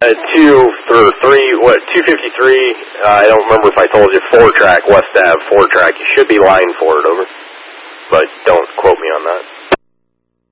253, I don't remember if I told you, 4-track, West Ave, 4-track. You should be line for it, over.